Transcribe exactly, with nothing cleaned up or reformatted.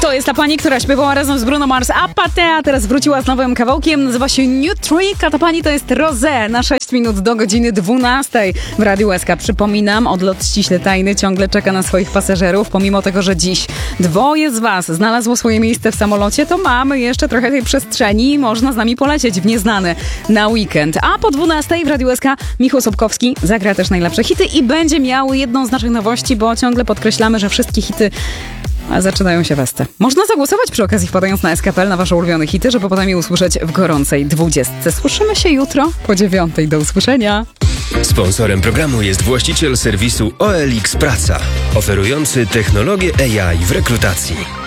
To jest ta pani, która śpiewała razem z Bruno Mars Apathy, a teraz wróciła z nowym kawałkiem, nazywa się New Trick, a ta pani to jest Rosé na sześć minut do godziny dwunastej w Radiu S K. Przypominam, odlot ściśle tajny ciągle czeka na swoich pasażerów, pomimo tego, że dziś dwoje z was znalazło swoje miejsce w samolocie, to mamy jeszcze trochę tej przestrzeni i można z nami polecieć w nieznane na weekend. A po dwunastej w Radiu S K Michał Sobkowski zagra też najlepsze hity i będzie miał jedną z naszych nowości, bo ciągle podkreślamy, że wszystkie hity a zaczynają się westy. Można zagłosować przy okazji wpadając na S K kropka P L na wasze ulubione hity, żeby potem je usłyszeć w gorącej dwudziestce. Słyszymy się jutro po dziewiątej. Do usłyszenia. Sponsorem programu jest właściciel serwisu O L X Praca, oferujący technologię A I w rekrutacji.